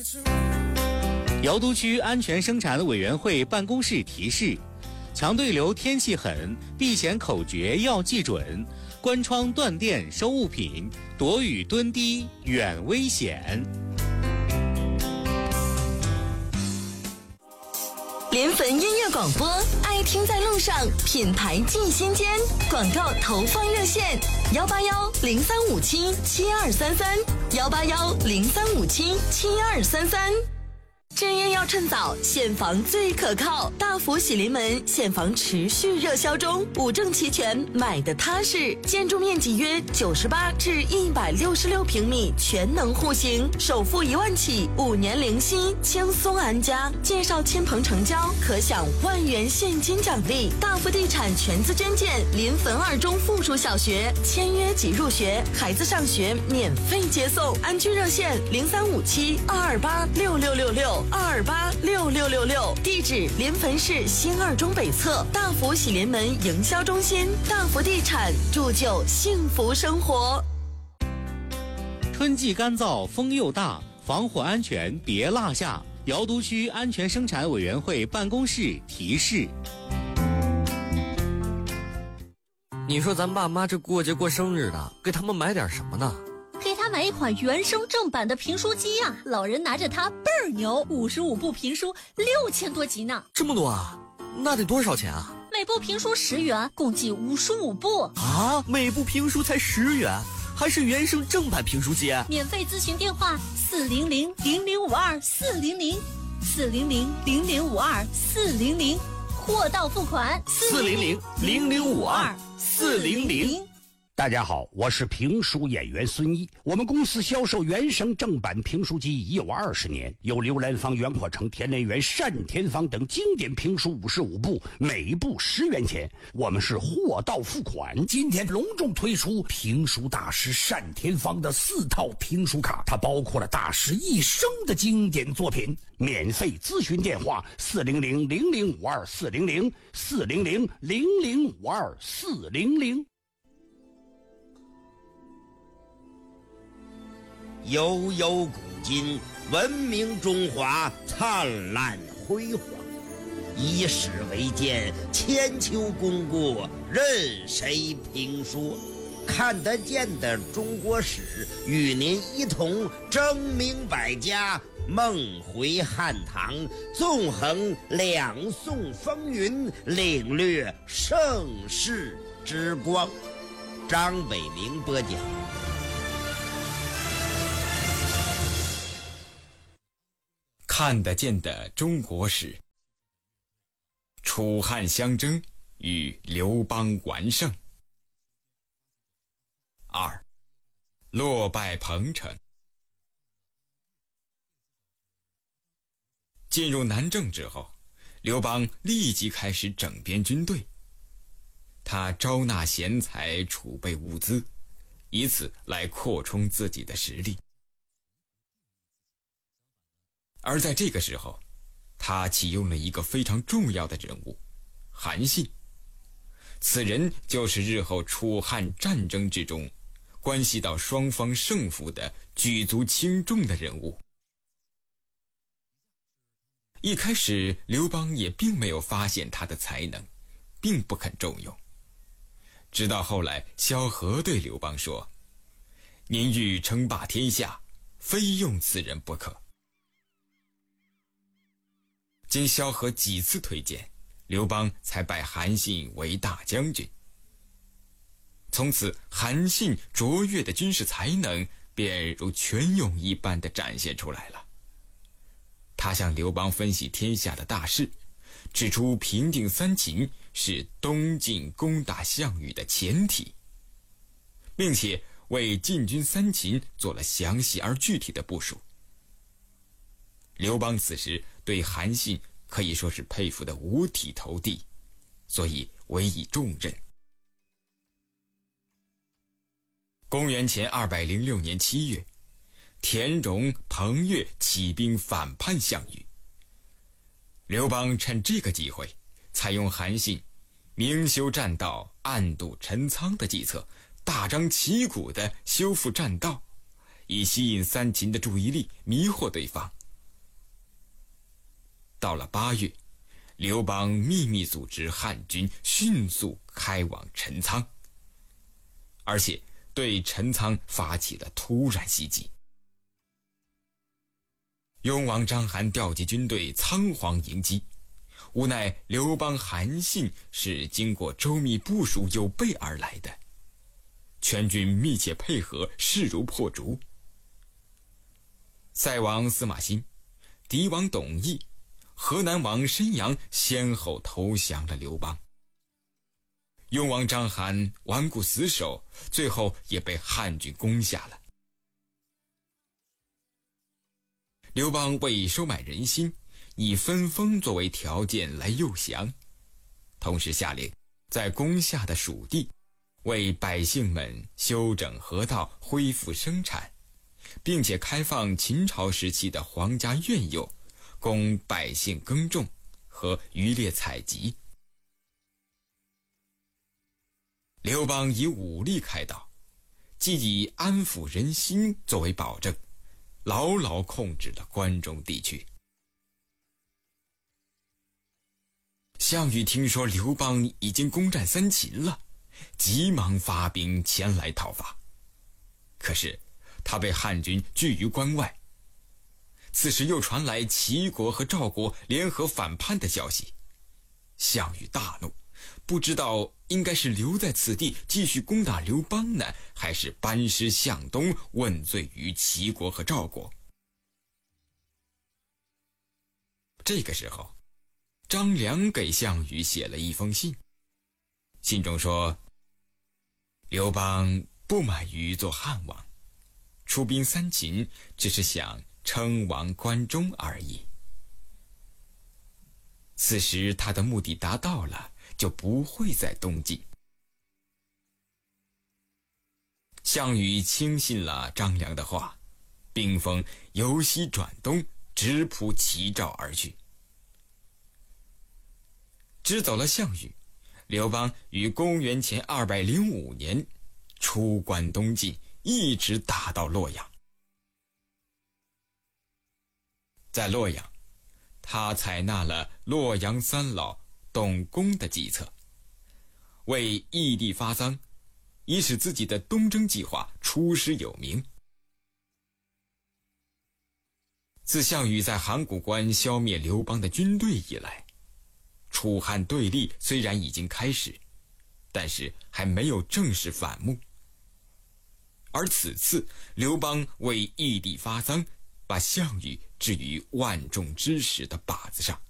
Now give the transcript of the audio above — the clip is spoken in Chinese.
瑶都区安全生产委员会办公室提示：强对流天气狠，避险口诀要记准，关窗断电收物品，躲雨蹲低远危险。 临汾音乐广播，爱听在路上，品牌进心间。广告投放热线：181-0357-7233，181-0357-7233。置业要趁早，现房最可靠。大福喜临门现房持续热销中，五证齐全，买的踏实。建筑面积约98至166平米，全能户型，首付1万起，5年零息，轻松安家。介绍亲朋成交，可享1万元现金奖励。大福地产全资捐建临汾2中附属小学，签约即入学，孩子上学免费接送。安居热线0357-228-6666。228-6666，地址临汾市新2中北侧大福喜临门营销中心。大福地产，铸就幸福生活。 春季干燥，风又大，防火安全别落下。瑶都区安全生产委员会办公室提示： 你说咱爸妈这过节过生日的，给他们买点什么呢？ 给他买一款原声正版的评书机啊，老人拿着它倍儿牛，55部评书6000多集呢。 这么多啊？那得多少钱啊？ 每部评书10元，共计55部啊！每部评书才10元，还是原声正版评书机？ 免费咨询电话400-0052-400，400-0052-400，货到付款 400-0052-400。 大家好，我是评书演员孙一。我们公司销售原声正版评书机已有20年，有刘兰芳、袁阔成、田连元、单田芳等经典评书55部，每部10元钱。我们是货到付款。今天隆重推出评书大师单田芳的4套评书卡，它包括了大师一生的经典作品。免费咨询电话400-0052-400，400-0052-400。 悠悠古今，文明中华灿烂辉煌。以史为鉴，千秋功过任谁评说？看得见的中国史，与您一同争明百家，梦回汉唐，纵横2宋风云，领略盛世之光。张伟明播讲。 看得见的中国史，楚汉相争与刘邦完胜。2. 落败彭城。进入南郑之后，刘邦立即开始整编军队，他招纳贤才，储备物资，以此来扩充自己的实力。而在这个时候，他启用了一个非常重要的人物——韩信。此人就是日后楚汉战争之中关系到双方胜负的举足轻重的人物。一开始，刘邦也并没有发现他的才能，并不肯重用。直到后来，萧何对刘邦说：“您欲称霸天下，非用此人不可。”经萧何几次推荐，刘邦才拜韩信为大将军。从此，韩信卓越的军事才能便如泉涌一般地展现出来了。他向刘邦分析天下的大势，指出平定三秦是东晋攻打项羽的前提，并且为进军三秦做了详细而具体的部署。刘邦此时对韩信可以说是佩服得五体投地，所以委以重任。公元前206年7月，田荣、彭越起兵反叛项羽。刘邦趁这个机会，采用韩信明修栈道，暗度陈仓的计策，大张旗鼓地修复栈道，以吸引三秦的注意力，迷惑对方， 到了8月，刘邦秘密组织汉军迅速开往陈仓，而且对陈仓发起了突然袭击。雍王章邯调集军队仓皇迎击，无奈刘邦韩信是经过周密部署有备而来的，全军密切配合，势如破竹。塞王司马欣、狄王董翳、河南王申阳先后投降了刘邦。雍王章邯顽固死守，最后也被汉军攻下了。刘邦为收买人心，以分封作为条件来诱降，同时下令在攻下的蜀地为百姓们修整河道，恢复生产，并且开放秦朝时期的皇家苑囿，供百姓耕种和渔猎采集。刘邦以武力开导，既以安抚人心作为保证，牢牢控制了关中地区。项羽听说刘邦已经攻占三秦了，急忙发兵前来讨伐。可是他被汉军拒于关外。此时又传来齐国和赵国联合反叛的消息，项羽大怒，不知道应该是留在此地继续攻打刘邦呢，还是班师向东问罪于齐国和赵国。这个时候，张良给项羽写了一封信，信中说，刘邦不满于做汉王，出兵三秦只是想称王关中而已。此时他的目的达到了，就不会再东进。项羽轻信了张良的话，兵锋由西转东，直扑齐赵而去。支走了项羽，刘邦于公元前205年出关东进，一直打到洛阳。在洛阳，他采纳了洛阳三老董公的计策，为异地发丧，以使自己的东征计划出师有名。自项羽在函谷关消灭刘邦的军队以来，楚汉对立虽然已经开始，但是还没有正式反目。而此次刘邦为异地发丧，把项羽置于万众之矢的靶子上。